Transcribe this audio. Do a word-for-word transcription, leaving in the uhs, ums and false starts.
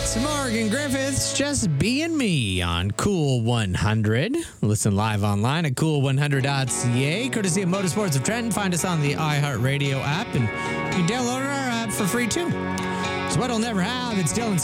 It's Morgan Griffiths, just being me on Cool one hundred. Listen live online at cool one hundred dot c a, courtesy of Motorsports of Trenton. Find us on the iHeartRadio app, and you can download our app for free too. So what'll never have, it's Dylan